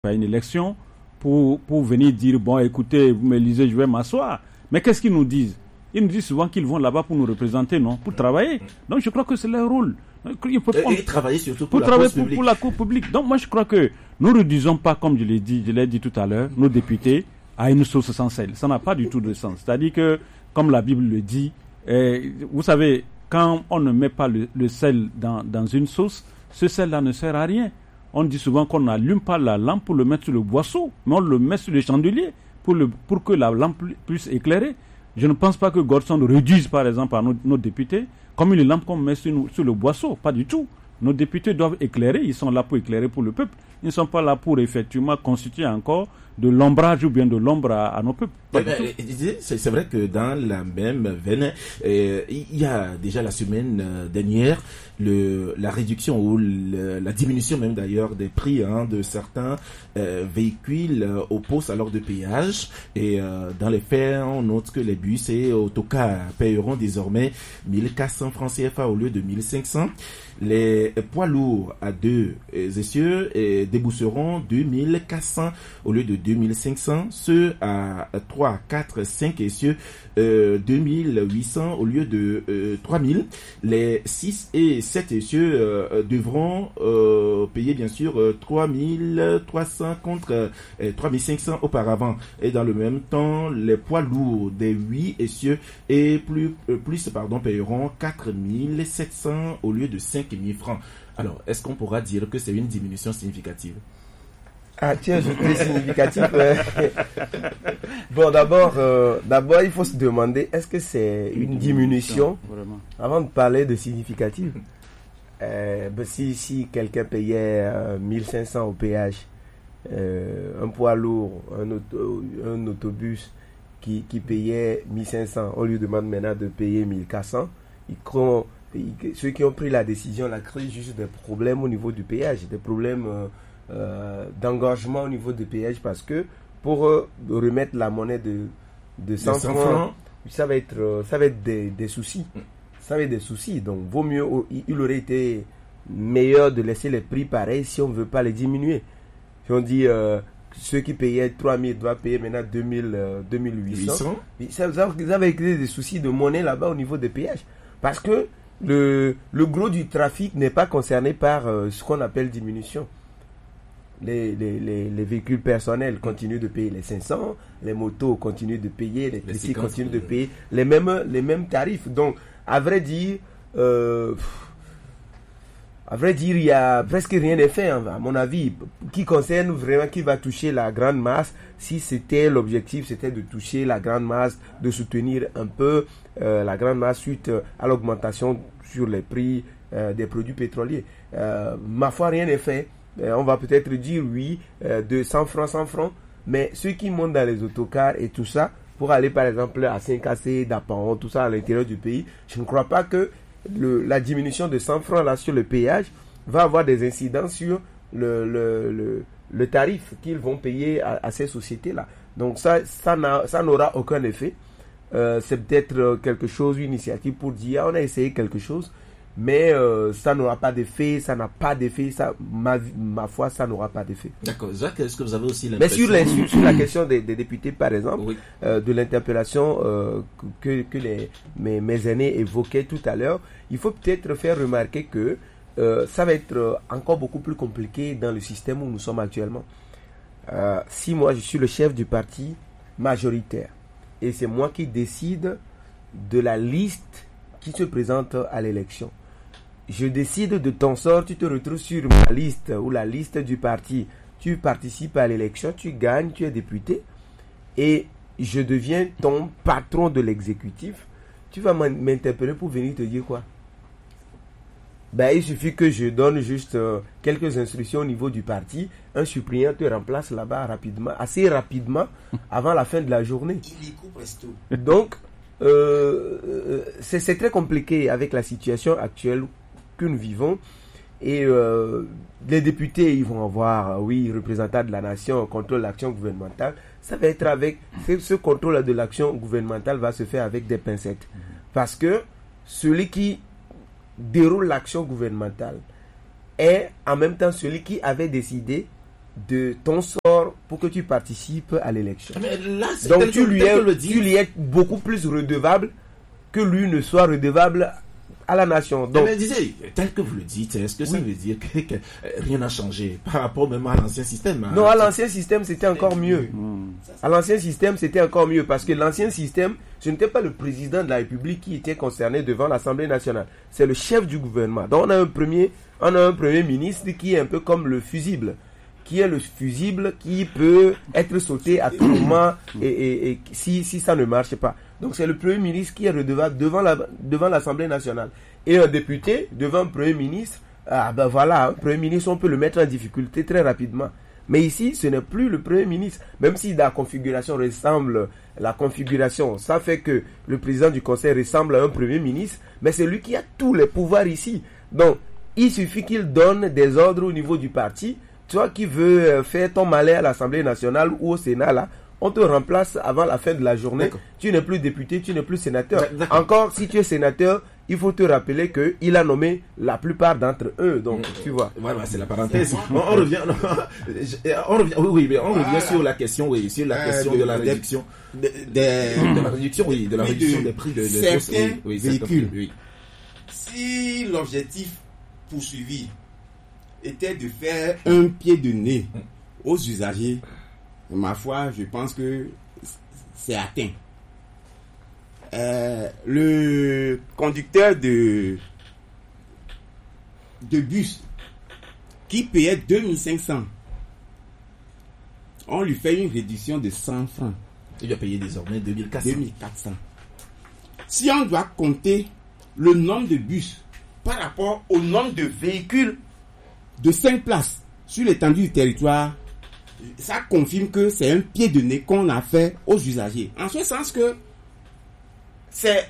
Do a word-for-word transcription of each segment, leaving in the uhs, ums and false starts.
à une élection pour, pour venir dire, bon, écoutez, vous m'élisez, je vais m'asseoir. Mais qu'est-ce qu'ils nous disent? Ils nous disent souvent qu'ils vont là-bas pour nous représenter, non? Pour travailler. Donc je crois que c'est leur rôle. Ils peuvent prendre, et travailler surtout pour, pour la cause pour, publique. Pour la cause publique. Donc moi je crois que nous ne réduisons pas, comme je l'ai dit, je l'ai dit tout à l'heure, nos députés à une sauce sans sel. Ça n'a pas du tout de sens. C'est-à-dire que, comme la Bible le dit, eh, vous savez, quand on ne met pas le, le sel dans, dans une sauce, ce sel-là ne sert à rien. On dit souvent qu'on n'allume pas la lampe pour le mettre sur le boisseau, mais on le met sur le chandelier pour, le, pour que la lampe puisse éclairer. Je ne pense pas que Godson réduise, par exemple, à nos, nos députés comme une lampe qu'on met sur, nous, sur le boisseau. Pas du tout. Nos députés doivent éclairer. Ils sont là pour éclairer pour le peuple. Ils ne sont pas là pour, effectivement, constituer encore de l'ombrage ou bien de l'ombre à, à nos peuples. Eh ben, c'est, c'est vrai que dans la même veine, euh, il y a déjà la semaine dernière le, la réduction ou le, la diminution même d'ailleurs des prix hein, de certains euh, véhicules euh, aux postes à l'heure de péage. Et euh, dans les faits, on note que les bus et autocars paieront désormais mille quatre cents francs C F A au lieu de mille cinq cents. Les poids lourds à deux essieux eh, débousseront deux mille quatre cents au lieu de deux mille cinq cents. Ceux à trois, quatre, cinq essieux, euh, deux mille huit cents au lieu de euh, trois mille. Les six et sept essieux euh, devront euh, payer bien sûr euh, trois mille trois cents contre euh, trois mille cinq cents auparavant. Et dans le même temps, les poids lourds des huit essieux et plus, euh, plus pardon, paieront quatre mille sept cents au lieu de cinq mille francs. Alors, est-ce qu'on pourra dire que c'est une diminution significative? Ah, tiens, je suis significatif. Bon, d'abord, euh, d'abord, il faut se demander, est-ce que c'est une, une diminution, diminution avant de parler de significative? Euh, ben, si, si quelqu'un payait euh, mille cinq cents au péage, euh, un poids lourd, un, auto, un autobus qui, qui payait mille cinq cents, on lui demande maintenant de payer mille quatre cents, ils cront, ceux qui ont pris la décision là créent juste des problèmes au niveau du péage, des problèmes euh, euh, d'engorgement au niveau du péage parce que pour euh, remettre la monnaie de, de cent francs, ça va être, euh, ça va être des, des soucis. Ça va être des soucis. Donc, vaut mieux, il aurait été meilleur de laisser les prix pareils si on ne veut pas les diminuer. Si on dit euh, ceux qui payaient trois mille doivent payer maintenant deux mille, euh, deux mille huit cents, ça, ça, ça va créer des soucis de monnaie là-bas au niveau des péages. Parce que Le, le gros du trafic n'est pas concerné par euh, ce qu'on appelle diminution. Les, les, les, les véhicules personnels continuent de payer les cinq cents, les motos continuent de payer, les taxis continuent de payer les mêmes, les mêmes tarifs. Donc, à vrai dire, euh, à vrai dire, il y a presque rien n'est fait, hein, à mon avis, qui concerne vraiment, qui va toucher la grande masse. Si c'était l'objectif, c'était de toucher la grande masse, de soutenir un peu euh, la grande masse suite euh, à l'augmentation sur les prix euh, des produits pétroliers. Euh, ma foi, rien n'est fait. Euh, on va peut-être dire oui, euh, de cent francs, cent francs, mais ceux qui montent dans les autocars et tout ça, pour aller par exemple à Saint-Cassé, Dapaon, tout ça à l'intérieur du pays, je ne crois pas que le, la diminution de cent francs là sur le péage va avoir des incidences sur le, le, le, le tarif qu'ils vont payer à, à ces sociétés-là. Donc ça, ça, n'a, ça n'aura aucun effet. Euh, c'est peut-être quelque chose, une initiative pour dire on a essayé quelque chose, mais euh, ça n'aura pas d'effet, ça n'a pas d'effet, ça, ma, ma foi, ça n'aura pas d'effet. D'accord. Jacques, est-ce que vous avez aussi l'impression... Mais sur, les, sur, sur la question des, des députés, par exemple, oui. euh, de l'interpellation euh, que, que les, mes, mes aînés évoquaient tout à l'heure, il faut peut-être faire remarquer que euh, ça va être encore beaucoup plus compliqué dans le système où nous sommes actuellement. Euh, si moi, je suis le chef du parti majoritaire, et c'est moi qui décide de la liste qui se présente à l'élection. Je décide de ton sort, tu te retrouves sur ma liste ou la liste du parti. Tu participes à l'élection, tu gagnes, tu es député et je deviens ton patron de l'exécutif. Tu vas m'interpeller pour venir te dire quoi? Ben, il suffit que je donne juste euh, quelques instructions au niveau du parti. Un suppléant te remplace là-bas rapidement, assez rapidement, avant la fin de la journée. Donc, euh, c'est, c'est très compliqué avec la situation actuelle que nous vivons. Et euh, les députés, ils vont avoir, oui, représentants de la nation, contrôle l'action gouvernementale. Ça va être avec, ce contrôle de l'action gouvernementale va se faire avec des pincettes. Parce que celui qui déroule l'action gouvernementale est en même temps celui qui avait décidé de ton sort pour que tu participes à l'élection. Mais là, c'est Donc tel tu que- lui, tel es, que le dit. tu lui es beaucoup plus redevable que lui ne soit redevable à la nation. Donc, mais disais, tel que vous le dites, est-ce que ça veut dire que, que, euh, rien n'a changé par rapport même à l'ancien système? Hein? non, à l'ancien système, c'était encore mieux. À l'ancien système, c'était encore mieux parce que l'ancien système, ce n'était pas le président de la République qui était concerné devant l'Assemblée nationale. C'est le chef du gouvernement. Donc, on a un premier, on a un premier ministre qui est un peu comme le fusible, qui est le fusible qui peut être sauté à tout moment et, et, et si, si ça ne marche pas. Donc, c'est le premier ministre qui est redevable devant la, devant l'Assemblée nationale. Et un député devant un premier ministre, ah ben voilà, un premier ministre, on peut le mettre en difficulté très rapidement. Mais ici, ce n'est plus le premier ministre. Même si la configuration ressemble, la configuration, ça fait que le président du conseil ressemble à un premier ministre, mais c'est lui qui a tous les pouvoirs ici. Donc, il suffit qu'il donne des ordres au niveau du parti. Toi qui veux faire ton malheur à l'Assemblée nationale ou au Sénat, là, on te remplace avant la fin de la journée. D'accord. Tu n'es plus député, tu n'es plus sénateur. D'accord. Encore, si tu es sénateur, il faut te rappeler qu'il a nommé la plupart d'entre eux. Donc, tu vois. Voilà, c'est la parenthèse. On, on revient, on revient, oui, oui, mais on revient Voilà. sur la question, oui, sur la Euh, question de- de la des- réduction, Des, de la réduction, oui, de la oui, réduction de des prix de, de certains oui, oui, certains véhicules. prix, oui. Si l'objectif poursuivi était de faire un pied de nez aux usagers, ma foi, je pense que c'est atteint. Euh, le conducteur de, de bus qui payait deux mille cinq cents, on lui fait une réduction de cent francs. Il va payer désormais deux mille quatre cents. deux mille quatre cents. Si on doit compter le nombre de bus par rapport au nombre de véhicules de cinq places sur l'étendue du territoire, ça confirme que c'est un pied de nez qu'on a fait aux usagers. En ce sens que c'est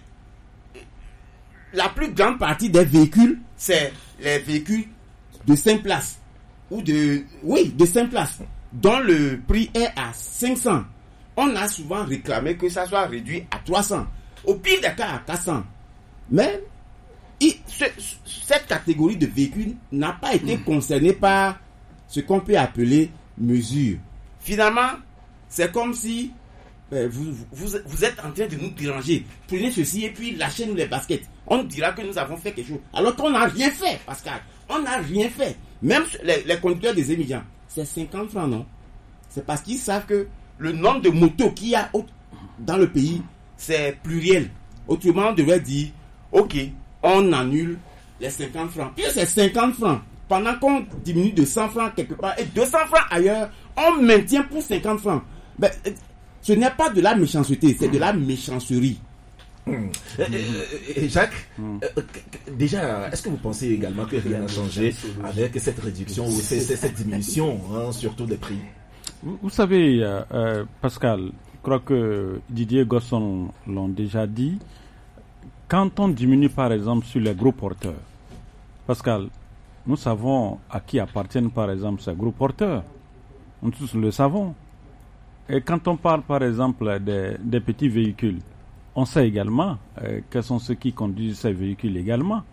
la plus grande partie des véhicules, c'est les véhicules de cinq places ou de oui, de cinq places dont le prix est à cinq cents. On a souvent réclamé que ça soit réduit à trois cents, au pire des cas à quatre cents. Mais il- ce- cette catégorie de véhicules n'a pas été concernée par ce qu'on peut appeler mesure. Finalement, c'est comme si euh, vous, vous, vous êtes en train de nous déranger. Prenez ceci et puis lâchez-nous les baskets. On dira que nous avons fait quelque chose. Alors qu'on n'a rien fait, Pascal. On n'a rien fait. Même les, les conducteurs des émigrants, c'est cinquante francs, non? C'est parce qu'ils savent que le nombre de motos qu'il y a au- dans le pays, c'est pluriel. Autrement, on devrait dire, ok, on annule les cinquante francs. Puis c'est cinquante francs. Pendant qu'on diminue de cent francs quelque part et deux cents francs ailleurs, on maintient pour cinquante francs. Mais euh, ce n'est pas de la méchanceté, c'est de la méchancerie. Euh, euh, euh, Jacques, euh, euh, déjà, est-ce que vous pensez également que rien n'a changé avec cette réduction ou cette, cette- cette diminution, hein, surtout des prix? Vous, vous savez, euh, euh, Pascal, je crois que Didier Gosson l'ont déjà dit, quand on diminue par exemple sur les gros porteurs, Pascal, nous savons à qui appartiennent par exemple ces gros porteurs. Nous tous le savons. Et quand on parle par exemple des, des petits véhicules, on sait également euh, quels sont ceux qui conduisent ces véhicules également.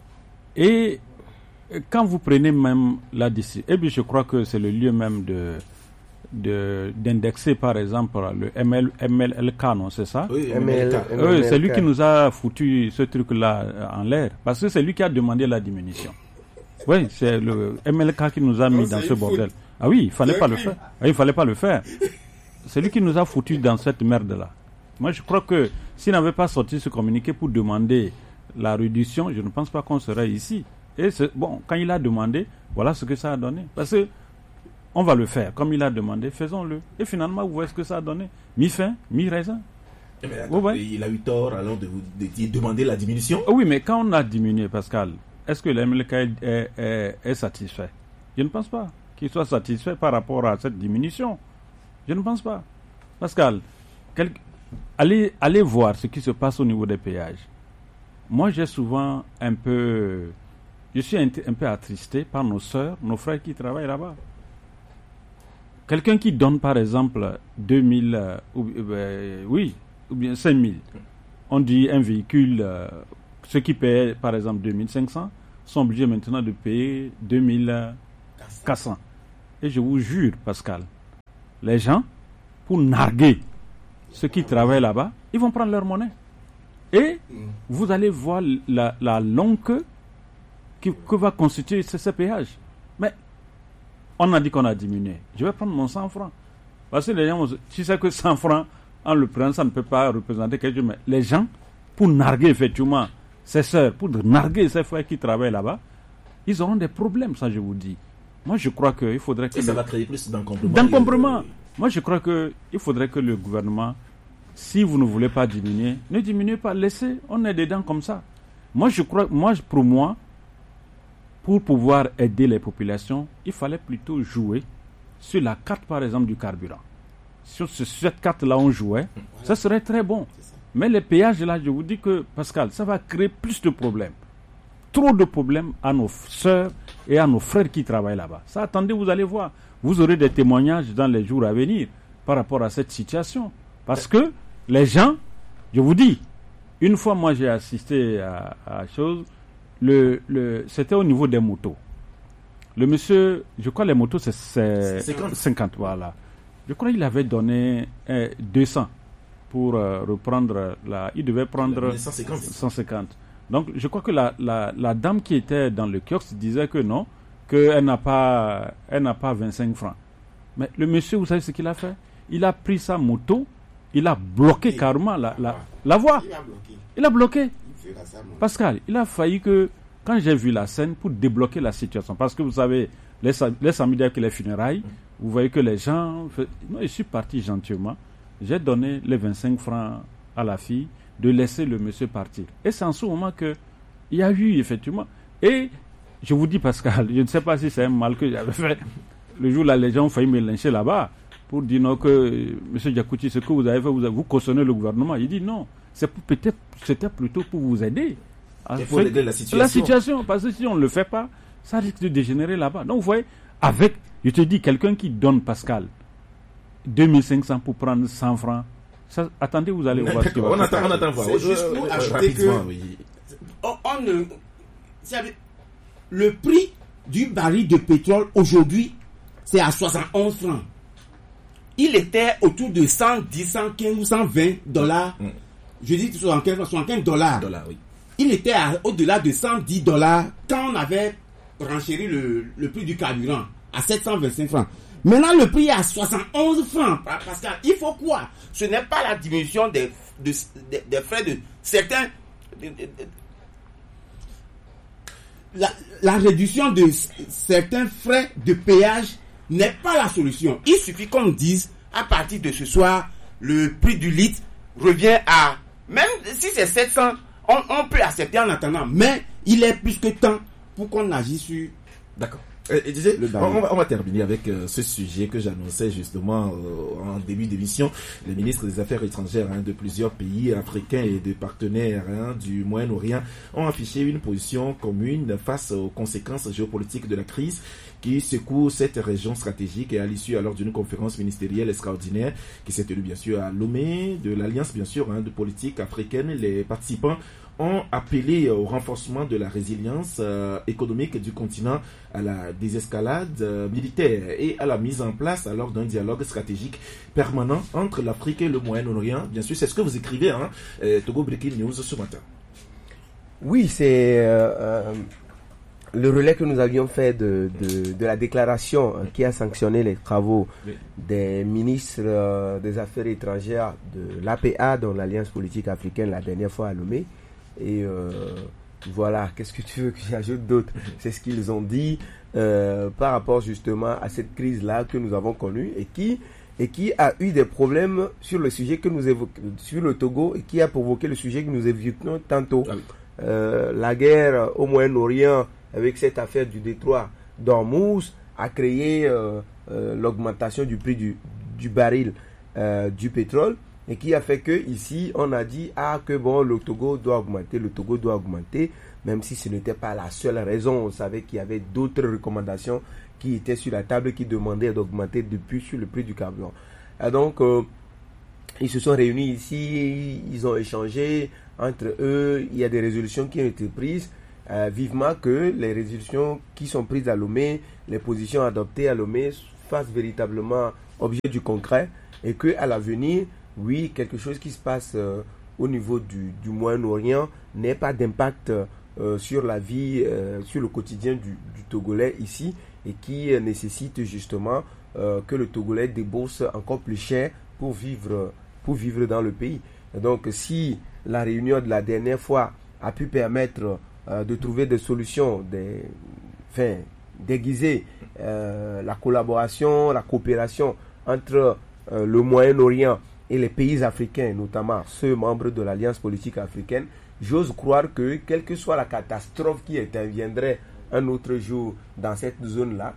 Et euh, quand vous prenez même la décision, et puis je crois que c'est le lieu même de de d'indexer par exemple le M L, M L L K, non, c'est ça? Oui, M L K. mais- Oui, c'est lui qui nous a foutu ce truc-là euh, en l'air. Parce que c'est lui qui a demandé la diminution. Oui, c'est le M L K qui nous a mis Non, dans c'est ce une bordel. faute. Ah oui, il fallait C'est pas un le crime. faire. Ah, il fallait pas le faire. C'est lui qui nous a foutu dans cette merde-là. Moi, je crois que s'il n'avait pas sorti ce communiqué pour demander la réduction, je ne pense pas qu'on serait ici. Et c'est, bon, quand il a demandé, voilà ce que ça a donné. Parce que on va le faire. Comme il a demandé, faisons-le. Et finalement, vous voyez ce que ça a donné. Mi-fin, mi-raisin. Eh ben, attends, Ouais, ouais. il a eu tort alors de vous de dire- demander la diminution. Oui, mais quand on a diminué, Pascal, est-ce que le M L K est, est- est- est satisfait? Je ne pense pas qu'il soit satisfait par rapport à cette diminution. Je ne pense pas. Pascal, quel- allez, allez voir ce qui se passe au niveau des péages. Moi, j'ai souvent un peu... Je suis un, un peu attristé par nos sœurs, nos frères qui travaillent là-bas. Quelqu'un qui donne, par exemple, deux mille, euh, ou, euh, oui, ou bien cinq mille. On dit un véhicule, euh, ceux qui paient, par exemple, deux mille cinq cents, sont obligés maintenant de payer deux mille quatre cents. et je vous jure, Pascal, les gens, pour narguer ceux qui travaillent là-bas, ils vont prendre leur monnaie. Et vous allez voir la, la longue queue qui, que va constituer ce, ce péage. Mais on a dit qu'on a diminué. Je vais prendre mon cent francs. Parce que les gens, tu sais que cent francs, en le prenant, ça ne peut pas représenter quelque chose. Mais les gens, pour narguer effectivement ces sœurs, pour narguer ces frères qui travaillent là-bas, ils auront des problèmes, ça je vous dis. Moi je crois qu'il faudrait que... Et ça le... va créer plus d'encombrement. D'encombrement. Euh... Moi je crois qu'il faudrait que le gouvernement, si vous ne voulez pas diminuer, ne diminuez pas, laissez, on est dedans comme ça. Moi je crois, moi pour moi, pour pouvoir aider les populations, il fallait plutôt jouer sur la carte par exemple du carburant. Sur ce, cette carte-là on jouait, ça serait très bon. Mais les péages là, je vous dis que, Pascal, ça va créer plus de problèmes. Trop de problèmes à nos sœurs et à nos frères qui travaillent là-bas. Ça, attendez, vous allez voir. Vous aurez des témoignages dans les jours à venir par rapport à cette situation. Parce que les gens, je vous dis, une fois moi j'ai assisté à, à chose, le, le, c'était au niveau des motos. Le monsieur, je crois les motos c'est, c'est cinquante. cinquante, voilà. Je crois qu'il avait donné euh, deux cents. Pour euh, reprendre, la, il devait prendre cent cinquante. cent cinquante. Donc, je crois que la, la, la dame qui était dans le kiosque disait que non, qu'elle n'a pas, elle n'a pas vingt-cinq francs. Mais le monsieur, vous savez ce qu'il a fait? Il a pris sa moto, il a bloqué et carrément la, la, la voie. Il a bloqué. Il a bloqué. Il ça, Pascal, il a failli que, quand j'ai vu la scène, pour débloquer la situation, parce que vous savez, les, les samedis avec les funérailles, mmh. vous voyez que les gens... Non, je suis parti gentiment. J'ai donné les vingt-cinq francs à la fille de laisser le monsieur partir. Et c'est en ce moment qu'il y a eu, effectivement. Et je vous dis, Pascal, je ne sais pas si c'est un mal que j'avais fait. Le jour là, les gens ont failli me lyncher là-bas pour dire non, que monsieur Diakouti, ce que vous avez fait, vous, avez, vous cautionnez le gouvernement. Il dit non, c'est pour, peut-être, c'était plutôt pour vous aider. Il faut régler la situation. La situation, parce que si on ne le fait pas, ça risque de dégénérer là-bas. Donc vous voyez, avec, je te dis, quelqu'un qui donne, Pascal, deux mille cinq cents pour prendre cent francs. Ça, attendez, vous allez voir. Ce on, attend, on attend voir. C'est juste pour euh, ajouter que oui. on, on ne, le prix du baril de pétrole aujourd'hui, c'est à soixante et onze francs. Il était autour de cent dix, cent quinze ou cent vingt dollars. Mm. Je dis soixante-quinze, soixante-quinze dollars. Dollars, oui. Il était à, au-delà de cent dix dollars quand on avait renchéri le, le prix du carburant à sept cent vingt-cinq francs. Maintenant, le prix est à soixante et onze francs. Parce qu'il faut quoi? Ce n'est pas la diminution des, de, de, des frais de certains... De, de, de, la, la réduction de certains frais de péage n'est pas la solution. Il suffit qu'on dise, à partir de ce soir, le prix du litre revient à... Même si c'est sept cents, on, on peut accepter en attendant. Mais il est plus que temps pour qu'on agisse sur... D'accord. Et disais, on, va, on va terminer avec euh, ce sujet que j'annonçais justement euh, en début d'émission. Les ministres des Affaires étrangères hein, de plusieurs pays africains et de partenaires hein, du Moyen-Orient ont affiché une position commune face aux conséquences géopolitiques de la crise qui secoue cette région stratégique et à l'issue alors d'une conférence ministérielle extraordinaire qui s'est tenue bien sûr à Lomé de l'Alliance bien sûr hein, de politique africaine. Les participants ont appelé au renforcement de la résilience euh, économique du continent, à la désescalade euh, militaire et à la mise en place alors d'un dialogue stratégique permanent entre l'Afrique et le Moyen-Orient. Bien sûr, c'est ce que vous écrivez, hein, euh, Togo Breaking News ce matin. Oui, c'est euh, euh, le relais que nous avions fait de, de, de la déclaration euh, qui a sanctionné les travaux oui. des ministres euh, des Affaires étrangères de l'A P A, dans l'Alliance politique africaine, la dernière fois à Lomé. Et euh, voilà, qu'est-ce que tu veux que j'ajoute d'autre? C'est ce qu'ils ont dit euh, par rapport justement à cette crise-là que nous avons connue et qui, et qui a eu des problèmes sur le sujet que nous évoquons, sur le Togo, et qui a provoqué le sujet que nous évoquions tantôt. Ah oui. euh, la guerre au Moyen-Orient avec cette affaire du détroit d'Ormuz a créé euh, euh, l'augmentation du prix du, du baril euh, du pétrole. Et qui a fait que ici on a dit ah que bon le Togo doit augmenter, le Togo doit augmenter, même si ce n'était pas la seule raison. On savait qu'il y avait d'autres recommandations qui étaient sur la table qui demandaient d'augmenter depuis sur le prix du carburant. Et donc euh, ils se sont réunis ici, ils ont échangé entre eux, il y a des résolutions qui ont été prises euh, vivement que les résolutions qui sont prises à Lomé, les positions adoptées à Lomé fassent véritablement objet du concret et qu'à l'avenir, oui, quelque chose qui se passe euh, au niveau du, du Moyen-Orient n'ait pas d'impact euh, sur la vie, euh, sur le quotidien du, du Togolais ici et qui euh, nécessite justement euh, que le Togolais débourse encore plus cher pour vivre, pour vivre dans le pays. Et donc, si la réunion de la dernière fois a pu permettre euh, de trouver des solutions, des, enfin, déguiser euh, la collaboration, la coopération entre euh, le Moyen-Orient et les pays africains, notamment ceux membres de l'Alliance politique africaine, j'ose croire que, quelle que soit la catastrophe qui interviendrait un autre jour dans cette zone-là,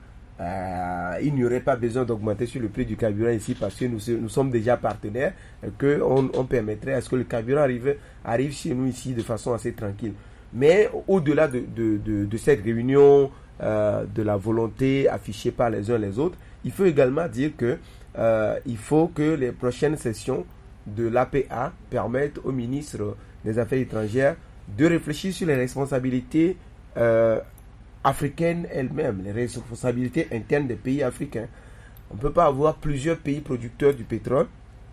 euh, il n'y aurait pas besoin d'augmenter sur le prix du carburant ici parce que nous, nous sommes déjà partenaires, qu'on on permettrait à ce que le carburant arrive, arrive chez nous ici de façon assez tranquille. Mais au-delà de, de, de, de cette réunion, euh, de la volonté affichée par les uns les autres, il faut également dire que euh, il faut que les prochaines sessions de l'A P A permettent au ministre des Affaires étrangères de réfléchir sur les responsabilités euh, africaines elles-mêmes, les responsabilités internes des pays africains. On ne peut pas avoir plusieurs pays producteurs du pétrole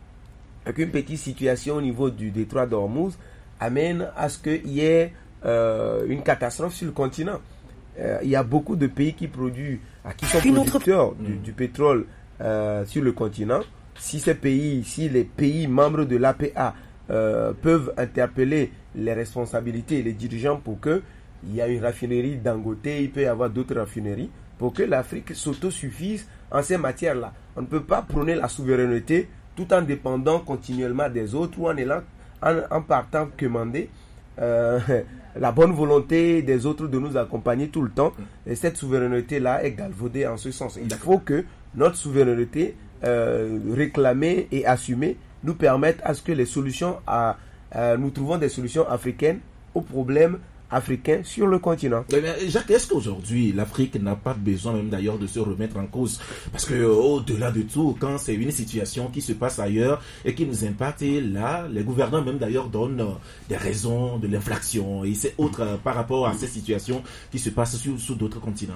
avec une petite situation au niveau du détroit d'Ormuz amène à ce qu'il y ait euh, une catastrophe sur le continent. Euh, il y a beaucoup de pays qui produisent, à qui sont producteurs du, du pétrole euh, sur le continent. Si ces pays, si les pays membres de l'A P A euh, peuvent interpeller les responsabilités et les dirigeants pour que il y a une raffinerie Dangote, il peut y avoir d'autres raffineries, pour que l'Afrique s'autosuffise en ces matières-là. On ne peut pas prôner la souveraineté tout en dépendant continuellement des autres ou en, élan, en, en partant commander euh, la bonne volonté des autres de nous accompagner tout le temps. Et cette souveraineté-là est galvaudée en ce sens. Il faut que notre souveraineté euh, réclamée et assumée nous permette à ce que les solutions, à, à, nous trouvons des solutions africaines aux problèmes africains sur le continent. Mais Jacques, est-ce qu'aujourd'hui l'Afrique n'a pas besoin même d'ailleurs de se remettre en cause? Parce que au-delà de tout, quand c'est une situation qui se passe ailleurs et qui nous impacte, et là, les gouvernants même d'ailleurs donnent des raisons de l'inflation et c'est autre euh, par rapport à ces situations qui se passent sur, sur d'autres continents.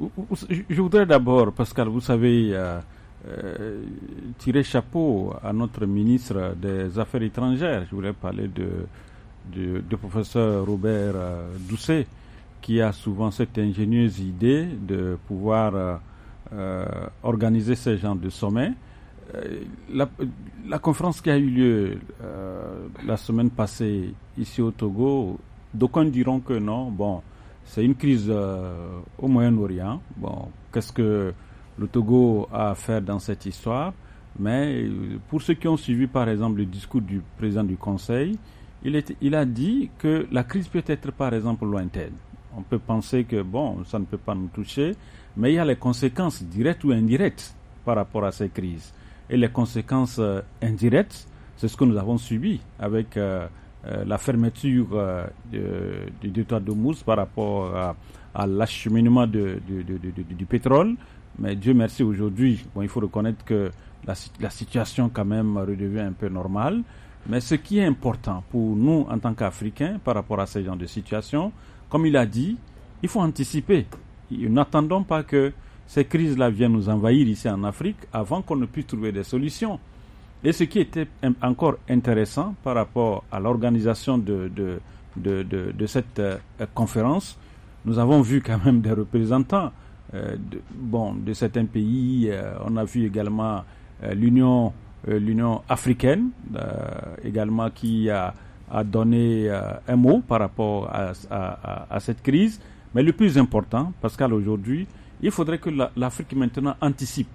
Je voudrais d'abord, Pascal, vous savez, euh, euh, tirer chapeau à notre ministre des Affaires étrangères. Je voulais parler de Du, du professeur Robert euh, Doucet, qui a souvent cette ingénieuse idée de pouvoir euh, euh, organiser ce genre de sommet. Euh, la, la conférence qui a eu lieu euh, la semaine passée ici au Togo, d'aucuns diront que non, bon, c'est une crise euh, au Moyen-Orient. Bon, qu'est-ce que le Togo a à faire dans cette histoire? Mais pour ceux qui ont suivi par exemple le discours du président du Conseil, Il, est, il a dit que la crise peut être par exemple lointaine. On peut penser que bon, ça ne peut pas nous toucher, mais il y a les conséquences directes ou indirectes par rapport à ces crises. Et les conséquences euh, indirectes, c'est ce que nous avons subi avec euh, euh, la fermeture euh, de, du détroit d'Ormuz par rapport à, à l'acheminement de, de, de, de, de, du pétrole. Mais Dieu merci, aujourd'hui, bon, il faut reconnaître que la, la situation quand même redevient un peu normale. Mais ce qui est important pour nous en tant qu'Africains par rapport à ce genre de situation, comme il a dit, il faut anticiper. N'attendons pas que ces crises-là viennent nous envahir ici en Afrique avant qu'on ne puisse trouver des solutions. Et ce qui était encore intéressant par rapport à l'organisation de, de, de, de, de cette euh, conférence, nous avons vu quand même des représentants euh, de, bon, de certains pays. Euh, on a vu également euh, l'Union Euh, l'Union africaine euh, également qui a, a donné euh, un mot par rapport à, à, à cette crise. Mais le plus important, Pascal, aujourd'hui, il faudrait que la, l'Afrique maintenant anticipe.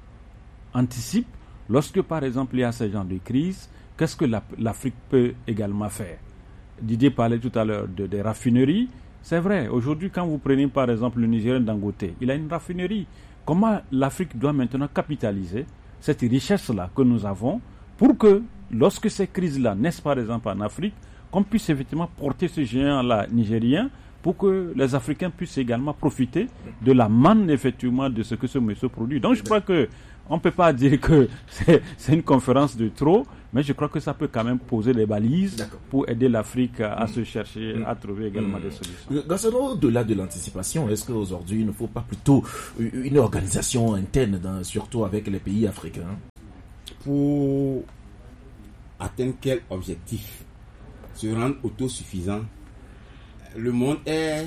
Anticipe lorsque, par exemple, il y a ce genre de crise, qu'est-ce que la, l'Afrique peut également faire? Didier parlait tout à l'heure de, des raffineries. C'est vrai, aujourd'hui, quand vous prenez par exemple le Nigérien Dangote, il a une raffinerie. Comment l'Afrique doit maintenant capitaliser cette richesse-là que nous avons pour que, lorsque ces crises-là naissent par exemple en Afrique, qu'on puisse effectivement porter ce géant-là nigérien pour que les Africains puissent également profiter de la manne effectivement de ce que ce monsieur produit. Donc je crois que on ne peut pas dire que c'est, c'est une conférence de trop, mais je crois que ça peut quand même poser les balises D'accord. pour aider l'Afrique à, à mmh. se chercher, mmh. à trouver également mmh. des solutions. Dans au-delà de l'anticipation, est-ce qu'aujourd'hui, il ne faut pas plutôt une organisation interne, dans, surtout avec les pays africains? Pour atteindre quel objectif? Se rendre autosuffisant. Le monde est,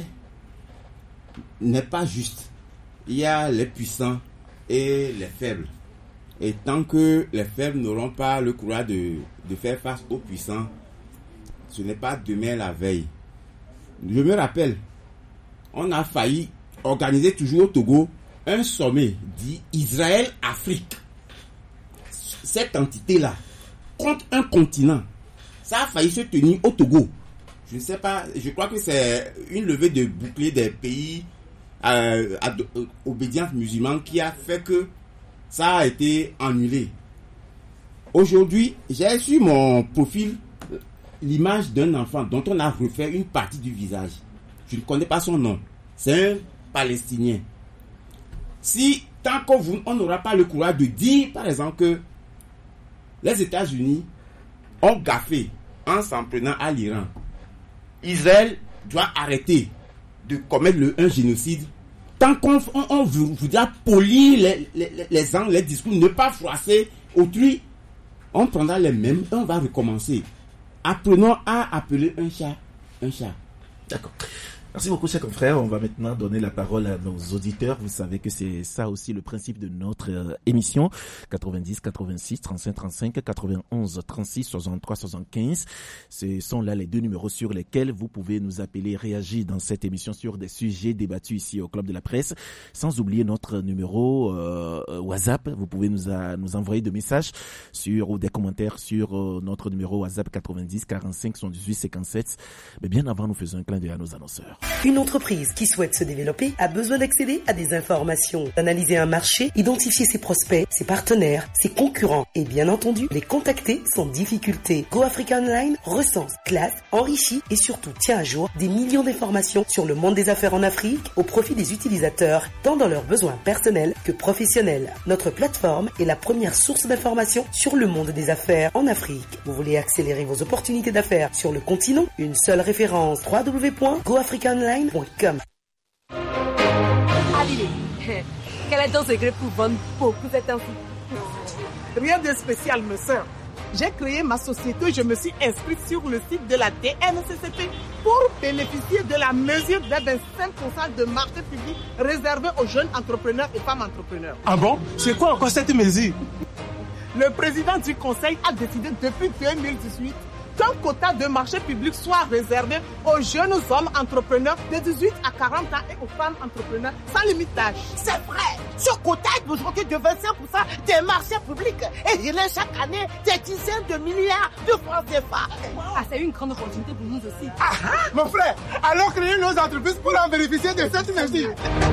n'est pas juste. Il y a les puissants et les faibles. Et tant que les faibles n'auront pas le courage de, de faire face aux puissants, ce n'est pas demain la veille. Je me rappelle, on a failli organiser toujours au Togo un sommet dit Israël-Afrique. Cette entité-là, contre un continent, ça a failli se tenir au Togo. Je ne sais pas, je crois que c'est une levée de bouclier des pays euh, obédients musulmans qui a fait que ça a été annulé. Aujourd'hui, j'ai sur mon profil l'image d'un enfant dont on a refait une partie du visage. Je ne connais pas son nom. C'est un Palestinien. Si, tant qu'on n'aura pas le courage de dire, par exemple, que les États-Unis ont gaffé en s'en prenant à l'Iran, Israël doit arrêter de commettre le, un génocide. Tant qu'on on, on voudra polir les, les, les angles, les discours, ne pas froisser autrui, on prendra les mêmes et on va recommencer. Apprenons à appeler un chat un chat. D'accord. Merci beaucoup, chers confrères. On va maintenant donner la parole à nos auditeurs. Vous savez que c'est ça aussi le principe de notre euh, émission. quatre-vingt-dix, quatre-vingt-six, trente-cinq, trente-cinq, quatre-vingt-onze, trente-six, soixante-trois, soixante-quinze. Ce sont là les deux numéros sur lesquels vous pouvez nous appeler, réagir dans cette émission sur des sujets débattus ici au Club de la Presse. Sans oublier notre numéro euh, WhatsApp. Vous pouvez nous, a, nous envoyer des messages sur ou des commentaires sur euh, notre numéro WhatsApp quatre-vingt-dix, quarante-cinq, soixante-dix-huit, cinquante-sept. Mais bien avant, nous faisons un clin d'œil à nos annonceurs. Une entreprise qui souhaite se développer a besoin d'accéder à des informations, d'analyser un marché, identifier ses prospects, ses partenaires, ses concurrents et bien entendu les contacter sans difficulté. Go Africa Online recense, classe, enrichit et surtout tient à jour des millions d'informations sur le monde des affaires en Afrique au profit des utilisateurs, tant dans leurs besoins personnels que professionnels. Notre plateforme est la première source d'informations sur le monde des affaires en Afrique. Vous voulez accélérer vos opportunités d'affaires sur le continent? Une seule référence, w w w point go africa online point com. Allez, quel est ton secret pour vendre beaucoup cette temps-ci? Rien de spécial, me sœur. J'ai créé ma société, je me suis inscrite sur le site de la D N C C P pour bénéficier de la mesure de vingt-cinq pour cent de marché public réservé aux jeunes entrepreneurs et femmes entrepreneurs. Ah bon? C'est quoi encore cette mesure? Le président du conseil a décidé depuis deux mille dix-huit qu'un quota de marché public soit réservé aux jeunes hommes entrepreneurs de dix-huit à quarante ans et aux femmes entrepreneurs sans limite d'âge. C'est vrai, ce quota est aujourd'hui de vingt-cinq pour cent des marchés publics et il est chaque année des dizaines de milliards de francs C F A. Ah, c'est une grande opportunité pour nous aussi. Ah, ah, mon frère, alors créons nos entreprises pour en bénéficier de cette mesure.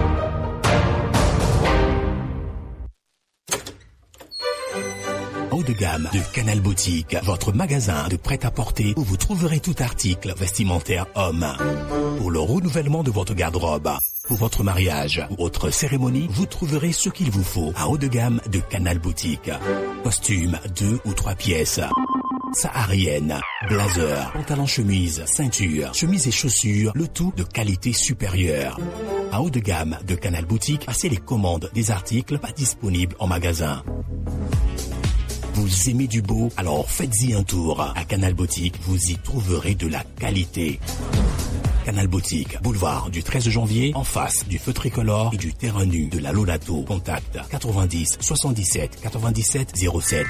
Haut de gamme de Canal Boutique, votre magasin de prêt-à-porter où vous trouverez tout article vestimentaire homme. Pour le renouvellement de votre garde-robe, pour votre mariage ou autre cérémonie, vous trouverez ce qu'il vous faut à haut de gamme de Canal Boutique. Costumes, deux ou trois pièces. Saharienne, blazer, pantalon chemise, ceinture, chemise et chaussures, le tout de qualité supérieure. À haut de gamme de Canal Boutique, passez les commandes des articles pas disponibles en magasin. Vous aimez du beau? Alors faites-y un tour. À Canal Boutique, vous y trouverez de la qualité. Canal Boutique, boulevard du treize janvier, en face du feu tricolore et du terrain nu de la Lonato. Contact quatre-vingt-dix, soixante-dix-sept, quatre-vingt-dix-sept, zéro sept.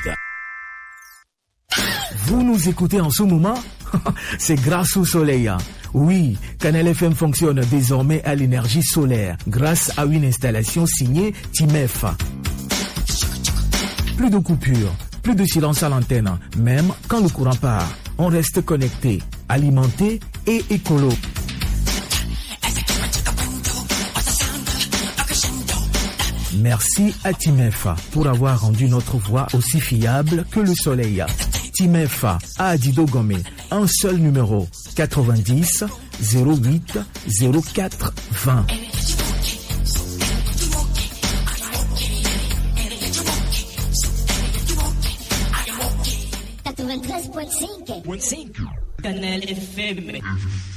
Vous nous écoutez en ce moment? C'est grâce au soleil. Oui, Canal F M fonctionne désormais à l'énergie solaire grâce à une installation signée Timef. Plus de coupures, plus de silence à l'antenne, même quand le courant part. On reste connecté, alimenté et écolo. Merci à Timef pour avoir rendu notre voix aussi fiable que le soleil. Timef à Adido Gomé, un seul numéro, quatre-vingt-dix, zéro huit, zéro quatre, vingt. quatre-vingt-treize virgule cinq. Canal F M.